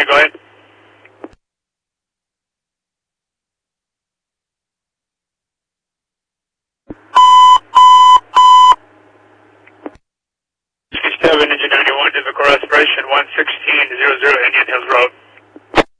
go ahead. 67, engine 91, difficult respiration, 11600 Indian Hills Road.